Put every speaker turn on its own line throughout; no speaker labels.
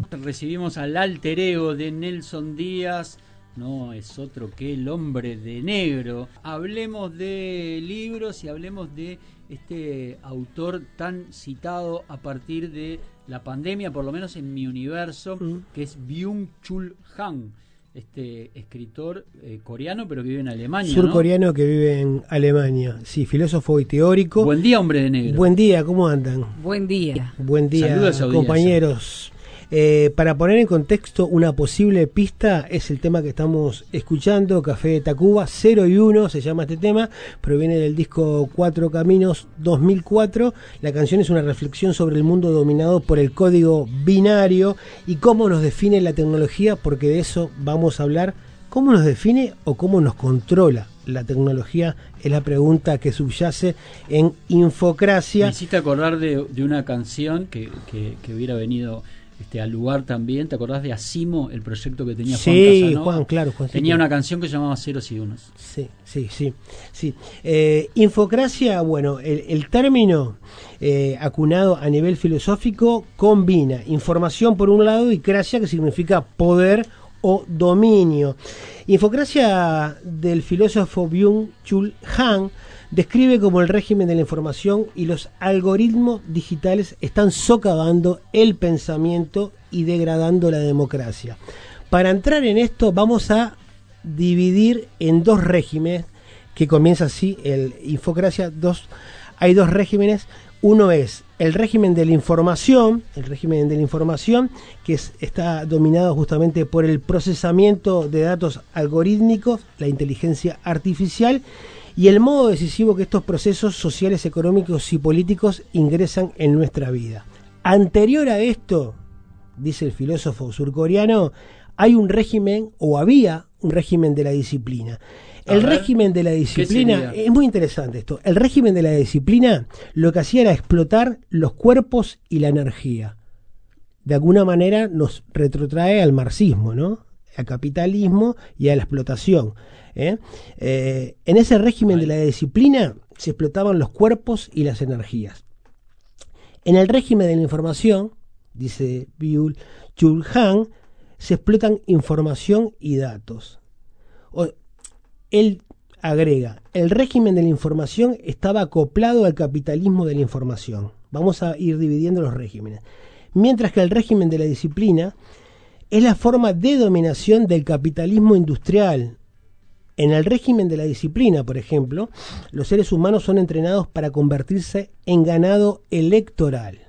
Recibimos al alter ego de Nelson Díaz, no es otro que el hombre de negro. Hablemos de libros y hablemos de este autor tan citado a partir de la pandemia, por lo menos en mi universo, que es Byung-Chul Han, este escritor coreano, pero que vive en Alemania.
Surcoreano,
¿no?
Que vive en Alemania. Sí, filósofo y teórico.
Buen día, hombre de negro.
Buen día, ¿cómo andan?
Buen día.
Buen día,
saludos,
compañeros. Para poner en contexto una posible pista, es el tema que estamos escuchando, Café de Tacuba, 0 y 1 se llama este tema, proviene del disco Cuatro Caminos 2004. La canción es una reflexión sobre el mundo dominado por el código binario y cómo nos define la tecnología, porque de eso vamos a hablar. ¿Cómo nos define o cómo nos controla la tecnología? Es la pregunta que subyace en Infocracia.
Me hiciste acordar de una canción que hubiera venido al lugar también. ¿Te acordás de Asimo, el proyecto que tenía Juan Casanova?
Sí, Juan, claro.
Tenía una canción que se llamaba Ceros y Unos.
Sí. Infocracia, bueno, el término acunado a nivel filosófico combina información por un lado y cracia, que significa poder o dominio. Infocracia del filósofo Byung-Chul Han describe cómo el régimen de la información y los algoritmos digitales están socavando el pensamiento y degradando la democracia. Para entrar en esto vamos a dividir en dos regímenes, que comienza así el Infocracia. Hay dos regímenes. Uno es el régimen de la información, que está dominado justamente por el procesamiento de datos algorítmicos, la inteligencia artificial, y el modo decisivo que estos procesos sociales, económicos y políticos ingresan en nuestra vida. Anterior a esto, dice el filósofo surcoreano, hay un régimen, o había un régimen de la disciplina. El régimen de la disciplina, es muy interesante esto, el régimen de la disciplina lo que hacía era explotar los cuerpos y la energía. De alguna manera nos retrotrae al marxismo, ¿no? Al capitalismo y a la explotación. En ese régimen de la disciplina se explotaban los cuerpos y las energías. En el régimen de la información, dice Byung-Chul Han, se explotan información y datos. Él agrega, el régimen de la información estaba acoplado al capitalismo de la información. Vamos a ir dividiendo los regímenes. Mientras que el régimen de la disciplina es la forma de dominación del capitalismo industrial. En el régimen de la disciplina, por ejemplo, los seres humanos son entrenados para convertirse en ganado electoral.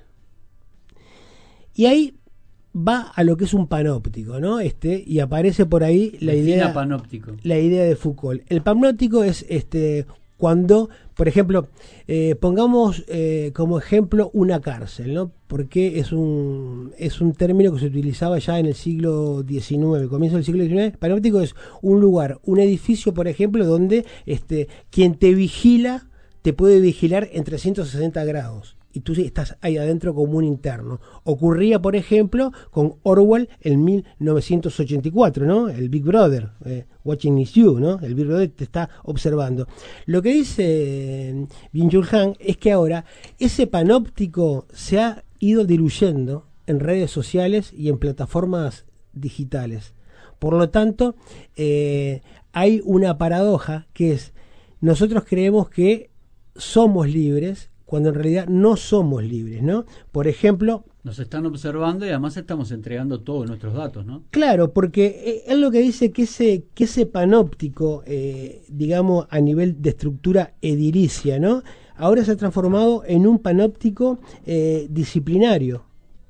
Y ahí va a lo que es un panóptico, ¿no? Y aparece por ahí la idea de Foucault. El panóptico es cuando, por ejemplo, pongamos como ejemplo una cárcel, ¿no? Porque es un término que se utilizaba ya en el siglo XIX, comienzo del siglo XIX. Panóptico es un lugar, un edificio, por ejemplo, donde quien te vigila te puede vigilar en 360 grados. Y tú estás ahí adentro como un interno. Ocurría, por ejemplo, con Orwell en 1984, ¿no? El Big Brother, watching is you, ¿no? El Big Brother te está observando. Lo que dice Byung-Chul Han es que ahora ese panóptico se ha ido diluyendo en redes sociales y en plataformas digitales. Por lo tanto, hay una paradoja que es, nosotros creemos que somos libres cuando en realidad no somos libres, ¿no? Por ejemplo,
nos están observando y además estamos entregando todos nuestros datos, ¿no?
Claro, porque él lo que dice que ese panóptico, digamos, a nivel de estructura edilicia, ¿no? Ahora se ha transformado en un panóptico disciplinario.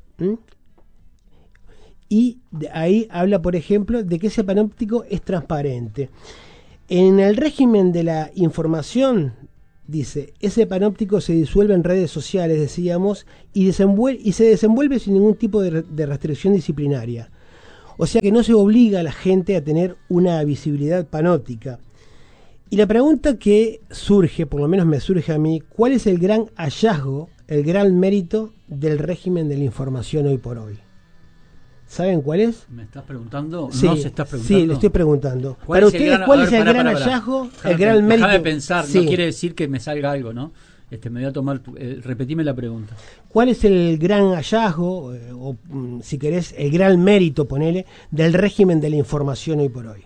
Y de ahí habla, por ejemplo, de que ese panóptico es transparente. En el régimen de la información, dice, ese panóptico se disuelve en redes sociales, decíamos, y se desenvuelve sin ningún tipo de restricción disciplinaria. O sea que no se obliga a la gente a tener una visibilidad panóptica. Y la pregunta que surge, por lo menos me surge a mí, ¿cuál es el gran hallazgo, el gran mérito del régimen de la información hoy por hoy? ¿Saben cuál es?
¿Me estás preguntando?
Sí,
¿No se estás preguntando?
Sí, le estoy preguntando. Para ustedes, ¿cuál es el gran hallazgo, el gran mérito?
Déjame pensar,
sí.
No quiere decir que me salga algo, ¿no? Me voy a tomar, repetime la pregunta.
¿Cuál es el gran hallazgo, o si querés, el gran mérito, ponele, del régimen de la información hoy por hoy?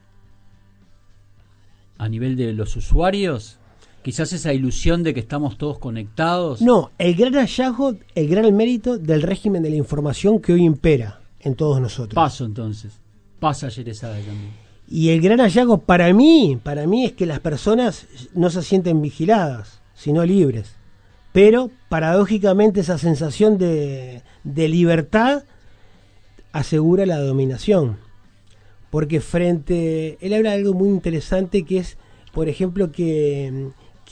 A nivel de los usuarios, quizás esa ilusión de que estamos todos conectados.
No, el gran hallazgo, el gran mérito del régimen de la información que hoy impera en todos nosotros.
Paso entonces, pasa Sherezade también.
Y el gran hallazgo para mí es que las personas no se sienten vigiladas, sino libres. Pero, paradójicamente, esa sensación de libertad asegura la dominación. Porque él habla de algo muy interesante que es, por ejemplo, que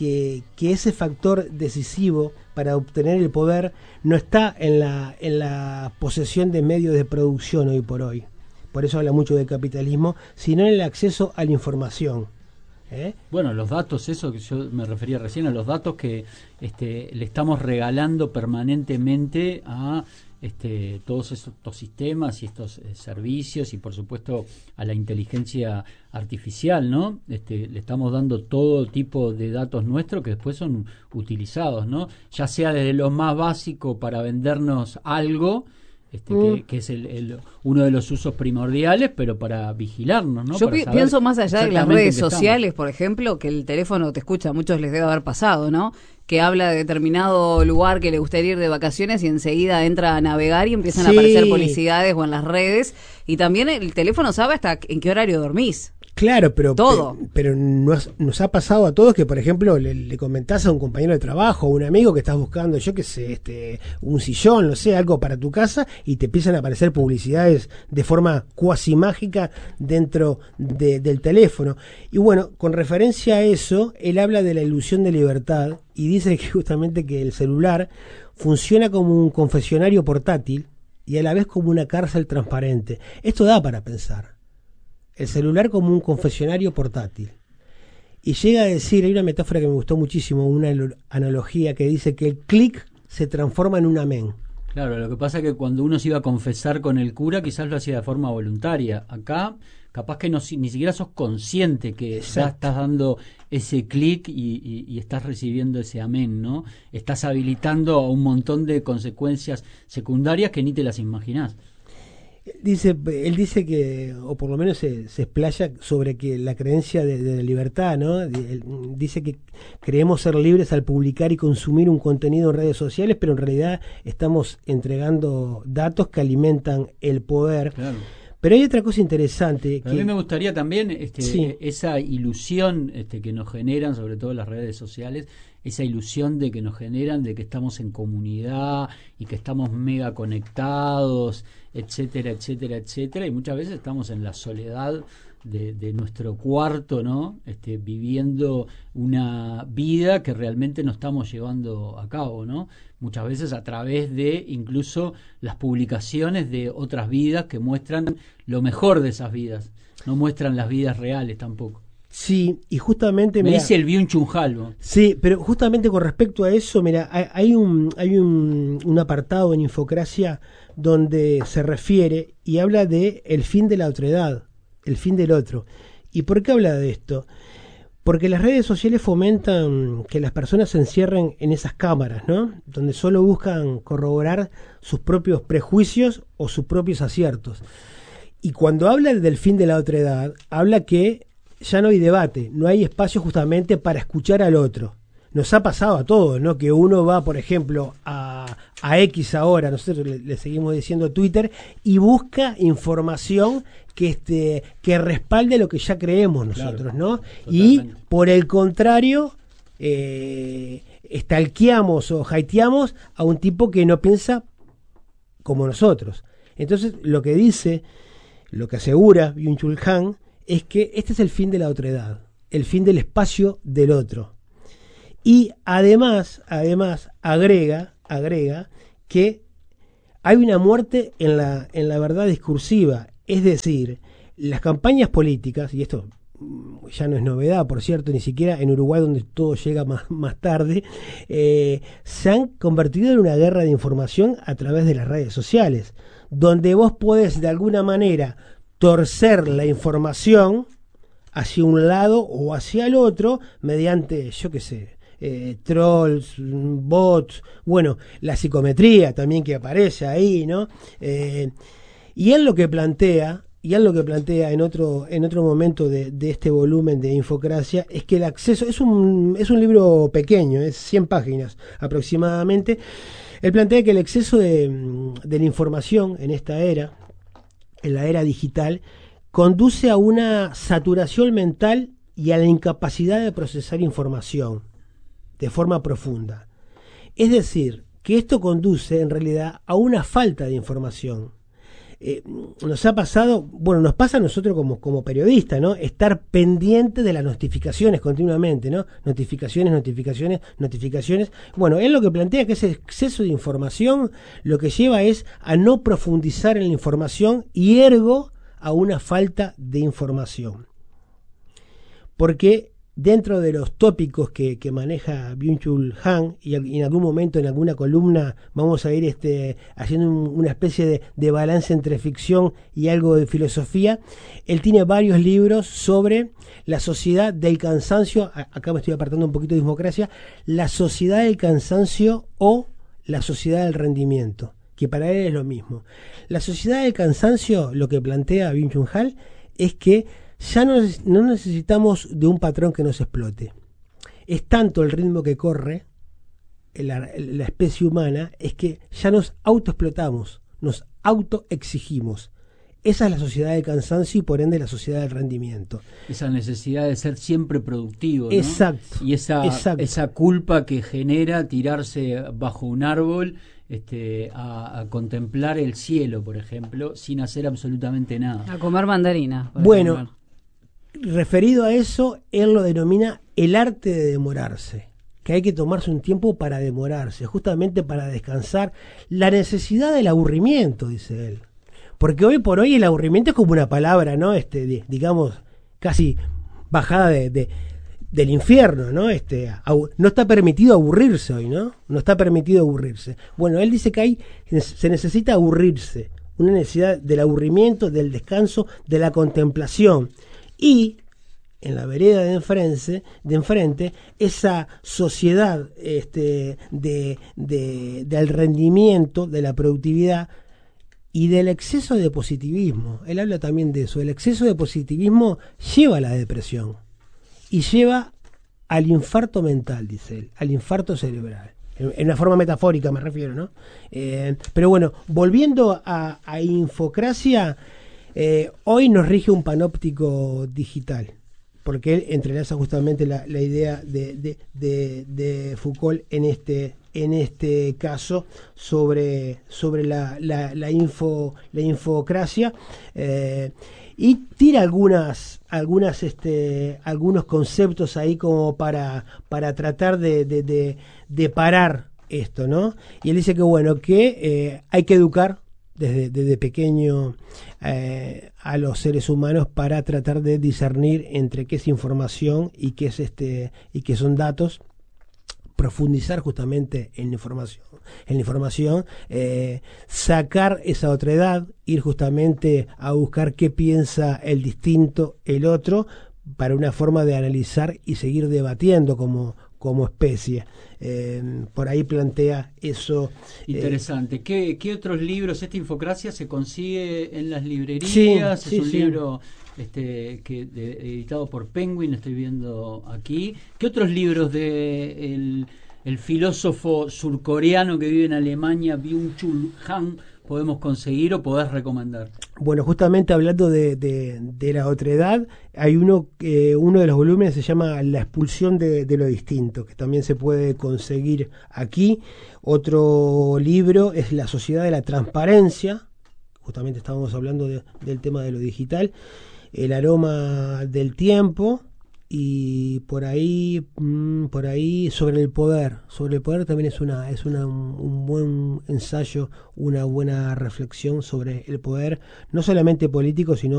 ese factor decisivo para obtener el poder no está en la posesión de medios de producción hoy por hoy. Por eso habla mucho de capitalismo, sino en el acceso a la información.
Bueno, los datos, eso que yo me refería recién, a los datos que le estamos regalando permanentemente a todos estos sistemas y estos servicios, y por supuesto a la inteligencia artificial, ¿no? Le estamos dando todo tipo de datos nuestros que después son utilizados, ¿no? Ya sea desde lo más básico para vendernos algo, que es uno de los usos primordiales, pero para vigilarnos, ¿no?
Yo pienso más allá de las redes sociales,
estamos.
Por ejemplo, que el teléfono te escucha, a muchos les debe haber pasado, ¿no? Que habla de determinado lugar que le gustaría ir de vacaciones y enseguida entra a navegar y empiezan a aparecer publicidades o en las redes, y también el teléfono sabe hasta en qué horario dormís.
Claro, pero
todo.
Pero nos ha pasado a todos que, por ejemplo, le comentás a un compañero de trabajo, a un amigo que estás buscando, yo qué sé, un sillón, no sé, algo para tu casa, y te empiezan a aparecer publicidades de forma cuasi mágica dentro del teléfono. Y bueno, con referencia a eso, él habla de la ilusión de libertad y dice que justamente que el celular funciona como un confesionario portátil y a la vez como una cárcel transparente. Esto da para pensar. El celular como un confesionario portátil. Y llega a decir, hay una metáfora que me gustó muchísimo, una analogía que dice que el clic se transforma en un amén.
Claro, lo que pasa es que cuando uno se iba a confesar con el cura, quizás lo hacía de forma voluntaria. Acá, capaz que ni siquiera sos consciente que ya estás dando ese clic y estás recibiendo ese amén, ¿no? Estás habilitando a un montón de consecuencias secundarias que ni te las imaginás.
Él dice que, o por lo menos se explaya sobre que la creencia de la libertad, ¿no? Él dice que creemos ser libres al publicar y consumir un contenido en redes sociales, pero en realidad estamos entregando datos que alimentan el poder.
Claro.
Pero hay otra cosa interesante.
A mí me gustaría también esa ilusión que nos generan, sobre todo las redes sociales, esa ilusión de que nos generan de que estamos en comunidad y que estamos mega conectados, etcétera, etcétera, etcétera, y muchas veces estamos en la soledad de nuestro cuarto, ¿no? Viviendo una vida que realmente no estamos llevando a cabo, ¿no? Muchas veces a través de incluso las publicaciones de otras vidas que muestran lo mejor de esas vidas, no muestran las vidas reales tampoco.
Sí, y justamente...
Me dice el Byung-Chul Han.
Sí, pero justamente con respecto a eso, mira, hay un apartado en Infocracia donde se refiere y habla de el fin de la otredad, el fin del otro. ¿Y por qué habla de esto? Porque las redes sociales fomentan que las personas se encierren en esas cámaras, ¿no? Donde solo buscan corroborar sus propios prejuicios o sus propios aciertos. Y cuando habla del fin de la otredad, habla que ya no hay debate, no hay espacio justamente para escuchar al otro. Nos ha pasado a todos, ¿no? Que uno va, por ejemplo, a X ahora, nosotros le seguimos diciendo Twitter, y busca información que respalde lo que ya creemos nosotros, claro, ¿no? Totalmente. Y por el contrario, stalkeamos o hateamos a un tipo que no piensa como nosotros. Entonces, lo que asegura Byung-Chul Han es que este es el fin de la otredad, el fin del espacio del otro. Y además agrega que hay una muerte en la verdad discursiva, es decir, las campañas políticas, y esto ya no es novedad, por cierto, ni siquiera en Uruguay, donde todo llega más tarde, se han convertido en una guerra de información a través de las redes sociales, donde vos podés de alguna manera torcer la información hacia un lado o hacia el otro mediante, yo qué sé, trolls, bots, bueno, la psicometría también que aparece ahí, ¿no? Y él lo que plantea en otro momento de este volumen de Infocracia es que el acceso es un libro pequeño, es 100 páginas aproximadamente. Él plantea que el exceso de la información en esta era, en la era digital, conduce a una saturación mental y a la incapacidad de procesar información de forma profunda. Es decir, que esto conduce en realidad a una falta de información. Nos ha pasado, bueno, nos pasa a nosotros como periodistas, ¿no? Estar pendiente de las notificaciones continuamente, ¿no? Notificaciones. Bueno, él lo que plantea es que ese exceso de información lo que lleva es a no profundizar en la información y ergo a una falta de información. Porque dentro de los tópicos que maneja Byung-Chul Han, y en algún momento en alguna columna vamos a ir haciendo una especie de balance entre ficción y algo de filosofía, él tiene varios libros sobre la sociedad del cansancio. Acá me estoy apartando un poquito de Infocracia, la sociedad del cansancio o la sociedad del rendimiento, que para él es lo mismo. La sociedad del cansancio, lo que plantea Byung-Chul Han es que ya no necesitamos de un patrón que nos explote. Es tanto el ritmo que corre la especie humana, es que ya nos autoexplotamos, nos autoexigimos. Esa es la sociedad del cansancio y por ende la sociedad del rendimiento.
Esa necesidad de ser siempre productivo, ¿no?
Exacto.
Y esa culpa que genera tirarse bajo un árbol a contemplar el cielo, por ejemplo, sin hacer absolutamente nada.
A comer mandarina.
Bueno,
ejemplo.
Referido a eso, él lo denomina el arte de demorarse, que hay que tomarse un tiempo para demorarse, justamente para descansar. La necesidad del aburrimiento, dice él. Porque hoy por hoy el aburrimiento es como una palabra, ¿no? Digamos, casi bajada del infierno, ¿no? No está permitido aburrirse hoy, ¿no? No está permitido aburrirse. Bueno, él dice que se necesita aburrirse, una necesidad del aburrimiento, del descanso, de la contemplación. Y en la vereda de enfrente esa sociedad del rendimiento, de la productividad y del exceso de positivismo. Él habla también de eso. El exceso de positivismo lleva a la depresión y lleva al infarto mental, dice él, al infarto cerebral. En una forma metafórica me refiero, ¿no? Pero bueno, volviendo a Infocracia, hoy nos rige un panóptico digital, porque él entrelaza justamente la idea de Foucault en este caso sobre la infocracia, y tira algunos conceptos ahí como para tratar de parar esto, ¿no? Y él dice que bueno, que hay que educar desde pequeño a los seres humanos para tratar de discernir entre qué es información y qué son datos, profundizar justamente en la información, sacar esa otredad, ir justamente a buscar qué piensa el distinto, el otro, para una forma de analizar y seguir debatiendo como especie. Por ahí plantea eso.
Interesante. ¿Qué otros libros? Esta Infocracia se consigue en las librerías.
Sí,
es un libro editado por Penguin, estoy viendo aquí. ¿Qué otros libros de el filósofo surcoreano que vive en Alemania, Byung-Chul Han, podemos conseguir o podés recomendar?
Bueno, justamente hablando de la otredad, hay uno de los volúmenes se llama La expulsión de lo distinto, que también se puede conseguir aquí. Otro libro es La sociedad de la transparencia, justamente estábamos hablando del tema de lo digital. El aroma del tiempo, y por ahí sobre el poder también es un buen ensayo, una buena reflexión sobre el poder, no solamente político, sino